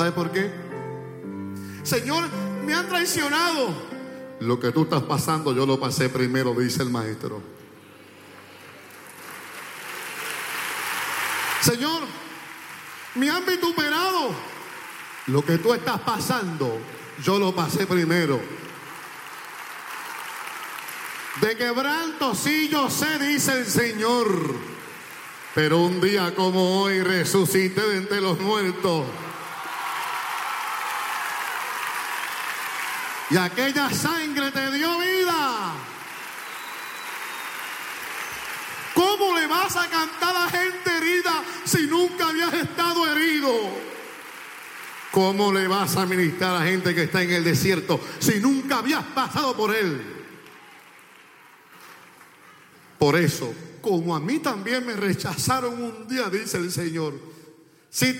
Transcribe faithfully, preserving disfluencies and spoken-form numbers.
¿Sabe por qué? Señor, me han traicionado. Lo que tú estás pasando, yo lo pasé primero, dice el maestro. Señor, me han vituperado. Lo que tú estás pasando, yo lo pasé primero. De quebranto sí yo sé, dice el Señor. Pero un día como hoy resucité de entre los muertos. Y aquella sangre te dio vida. ¿Cómo le vas a cantar a gente herida si nunca habías estado herido? ¿Cómo le vas a ministrar a gente que está en el desierto si nunca habías pasado por él? Por eso, como a mí también me rechazaron un día, dice el Señor, si